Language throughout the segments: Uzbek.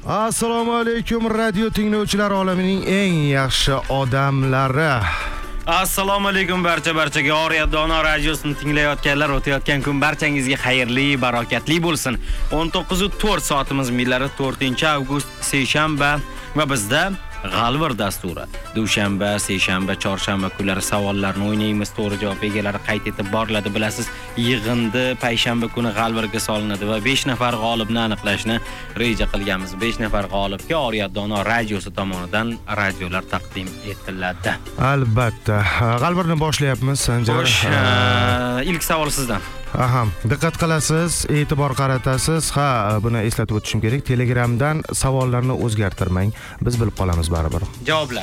Assalomu alaykum radio tinglovchilar olamining eng yaxshi odamlari. Assalomu alaykum barchaga Oriyat Dono radiosini tinglayotganlar, o'tayotgan kun barchangizga xayrli, barokatli bo'lsin. 19:04 soatimiz millari 4-avgust seshanba va bizda G'alvir dasturi. Dushanba, seshanba, chorshanba kunlari savollarni o'ynaymiz, to'g'ri javob egalari qayd etib boriladi. Bilasiz, yig'indi payshanba kuni G'alvirga solinadi va 5 nafar g'olibni aniqlashni reja qilganmiz. 5 nafar g'olibga Oriyat Dono radiosi tomonidan radiolar taqdim etiladi. Albatta. G'alvirni boshlayapmiz, Sanjar. Ilk savol sizdan. Aha, diqqat qilasiz, e'tibor qaratasiz. Buni eslatib o'tishim kerak. Telegramdan savollarni o'zgartirmang. Biz bilib qolamiz baribir. Javoblar.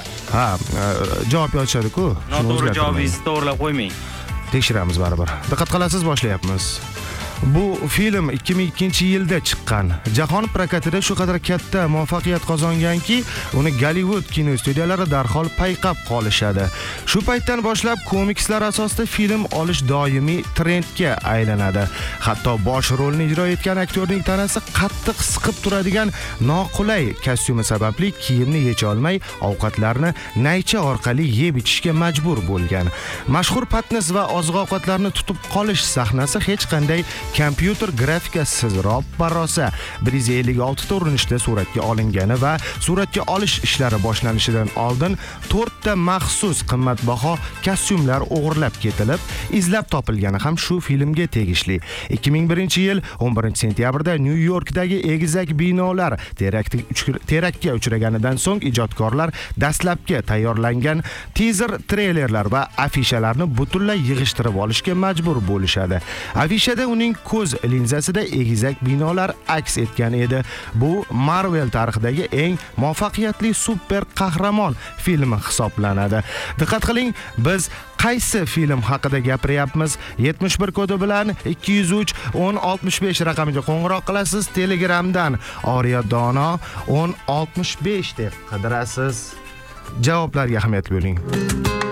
Javob yozishadi-ku. Noto'g'ri javobingizni to'g'rilab qo'ymang. Tekshiramiz baribir. Diqqat qilasiz, boshlayapmiz. Bu film 2002-yilda chiqqan. Jahon prokatida shu qadar katta muvaffaqiyat qozonganki, uni Gollivud kinostudiyalari darhol payqab qolishadi. Shu paytdan boshlab komikslar asosida film olish doimiy trendga aylanadi. Hatto bosh rolni ijro etgan aktyorning tanasi qattiq siqib turadigan noqulay kostyumi sababli kiyimni yecha olmay, ovqatlarni naycha orqali yeb ichishga majbur bo'lgan. Mashhur patnis va oziq-ovqatlarni tutib qolish sahnasi hech qanday kompyuter grafikasiz roppa rosa 156 ta urinishda suratga olingani va suratga olish ishlari boshlanishidan oldin 4 ta maxsus qimmatbaho kostyumlar o'g'irlab ketilib, izlab topilgani ham shu filmga tegishli. 2001-yil 11-sentyabrda New Yorkdagi egizak binolar teraktga uchraganidan so'ng ijodkorlar dastlabki tayyorlangan teaser treylerlar va afishalarni butunlay yig'ishtirib olishga majbur bo'lishadi. Afishada uning ko'z linzasida egizak binolar aks etgan edi. Bu Marvel tarixidagi eng muvaffaqiyatli super qahramon filmi hisoblanadi. Diqqat qiling, biz qaysi film haqida gapiryapmiz? 71 kodi bilan 203 1065 raqamiga qo'ng'iroq qilasiz. Telegramdan Oriyat Dono 1065 deb qidirasiz. Javoblarga ahamiyat bering.